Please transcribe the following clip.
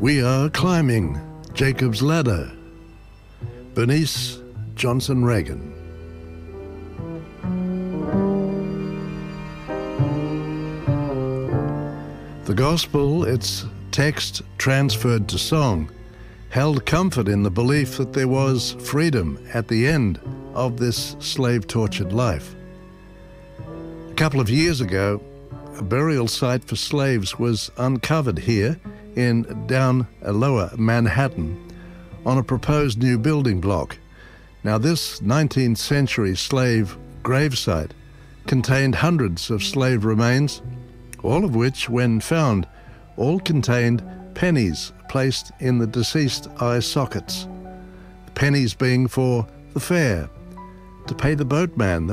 We are climbing Jacob's ladder. Bernice Johnson Reagan. The gospel, its text transferred to song, held comfort in the belief that there was freedom at the end of this slave-tortured life. A couple of years ago, a burial site for slaves was uncovered here in lower Manhattan on a proposed new building block. Now, this 19th century slave gravesite contained hundreds of slave remains, all of which, when found, all contained pennies placed in the deceased eye sockets. The pennies being for the fare, to pay the boatman